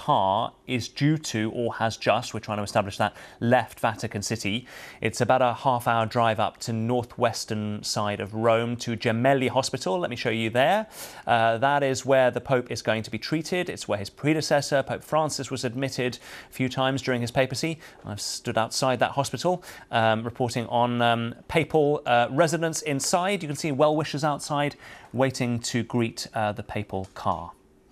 car is due to, or has just, we're trying to establish that, left Vatican City. It's about a half-hour drive up to northwestern side of Rome to Gemelli Hospital. Let me show you there. That is where the Pope is going to be treated. It's where his predecessor, Pope Francis, was admitted a few times during his papacy. I've stood outside that hospital reporting on papal residents inside. You can see well-wishers outside waiting to greet the papal car.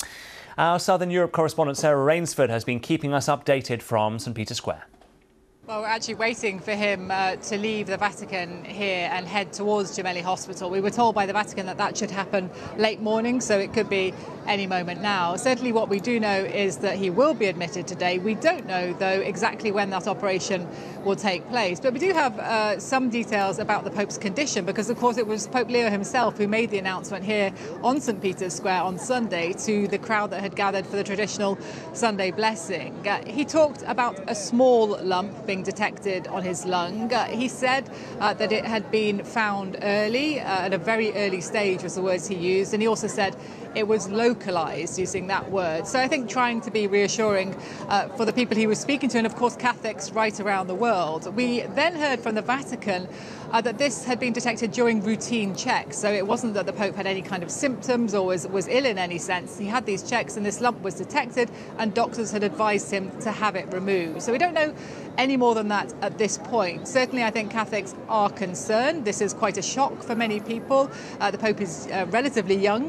Our Southern Europe correspondent Sarah Rainsford has been keeping us updated from St. Peter's Square. Well, we're actually waiting for him to leave the Vatican here and head towards Gemelli Hospital. We were told by the Vatican that that should happen late morning, so it could be any moment now. Certainly what we do know is that he will be admitted today. We don't know, though, exactly when that operation will take place. But we do have some details about the Pope's condition, because, of course, it was Pope Leo himself who made the announcement here on St. Peter's Square on Sunday to the crowd that had gathered for the traditional Sunday blessing. He talked about a small lump being detected on his lung. He said that it had been found early, at a very early stage was the words he used, and he also said it was localized, using that word. So I think trying to be reassuring for the people he was speaking to, and of course Catholics right around the world. We then heard from the Vatican that this had been detected during routine checks. So it wasn't that the Pope had any kind of symptoms or was ill in any sense. He had these checks and this lump was detected and doctors had advised him to have it removed. So we don't know any more than that at this point. Certainly I think Catholics are concerned. This is quite a shock for many people. The Pope is relatively young,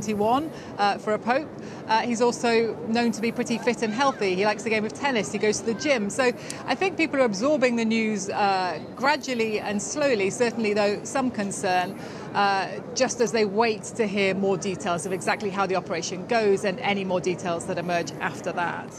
71 for a Pope. He's also known to be pretty fit and healthy. He likes the game of tennis, he goes to the gym. So I think people are absorbing the news gradually and slowly, certainly though some concern, just as they wait to hear more details of exactly how the operation goes and any more details that emerge after that.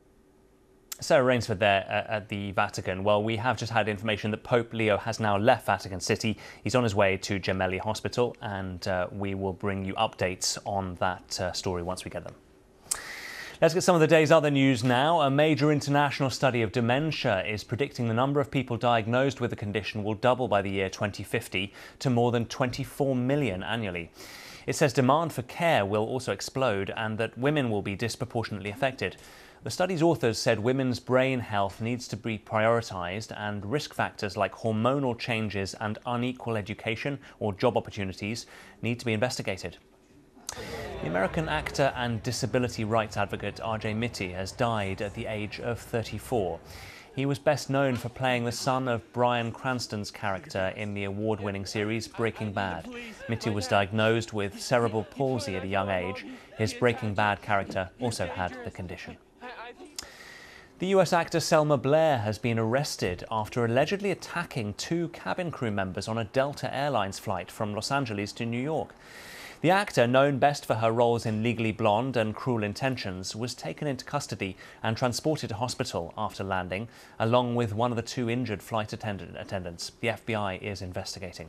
Sarah Rainsford there at the Vatican. Well, we have just had information that Pope Leo has now left Vatican City. He's on his way to Gemelli Hospital, and we will bring you updates on that story once we get them. Let's get some of the day's other news now. A major international study of dementia is predicting the number of people diagnosed with the condition will double by the year 2050 to more than 24 million annually. It says demand for care will also explode and that women will be disproportionately affected. The study's authors said women's brain health needs to be prioritised and risk factors like hormonal changes and unequal education or job opportunities need to be investigated. The American actor and disability rights advocate R.J. Mitte has died at the age of 34. He was best known for playing the son of Bryan Cranston's character in the award-winning series Breaking Bad. Mitte was diagnosed with cerebral palsy at a young age. His Breaking Bad character also had the condition. The US actor Selma Blair has been arrested after allegedly attacking 2 cabin crew members on a Delta Airlines flight from Los Angeles to New York. The actor, known best for her roles in Legally Blonde and Cruel Intentions, was taken into custody and transported to hospital after landing, along with one of the 2 injured flight attendants. The FBI is investigating.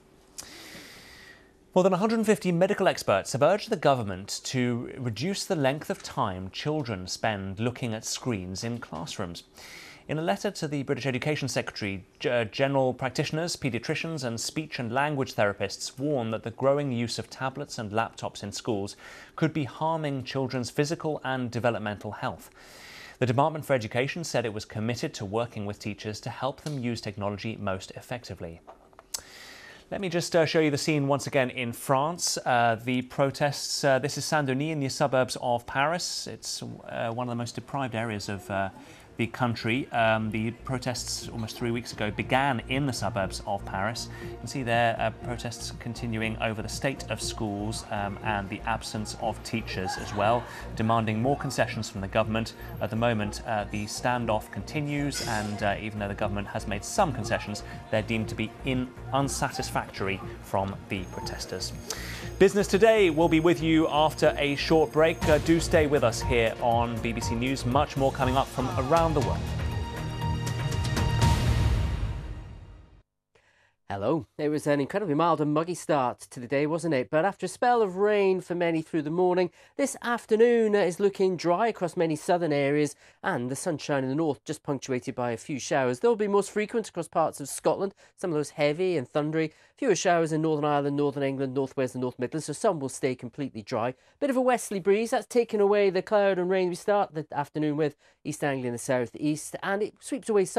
More than 150 medical experts have urged the government to reduce the length of time children spend looking at screens in classrooms. In a letter to the British Education Secretary, general practitioners, paediatricians and speech and language therapists warn that the growing use of tablets and laptops in schools could be harming children's physical and developmental health. The Department for Education said it was committed to working with teachers to help them use technology most effectively. Let me just show you the scene once again in France. The protests, this is Saint-Denis in the suburbs of Paris. It's one of the most deprived areas of the country. The protests almost 3 weeks ago began in the suburbs of Paris. You can see there protests continuing over the state of schools and the absence of teachers as well, demanding more concessions from the government. At the moment, the standoff continues, and even though the government has made some concessions, they're deemed to be unsatisfactory from the protesters. Business Today will be with you after a short break. Do stay with us here on BBC News. Much more coming up from around the world. Hello. It was an incredibly mild and muggy start to the day, wasn't it? But after a spell of rain for many through the morning, this afternoon is looking dry across many southern areas, and the sunshine in the north just punctuated by a few showers. They'll be most frequent across parts of Scotland, some of those heavy and thundery. Fewer showers in Northern Ireland, Northern England, North Wales and North Midlands, so some will stay completely dry. Bit of a westerly breeze, that's taken away the cloud and rain we start the afternoon with. East Anglia in the south east, and it sweeps away some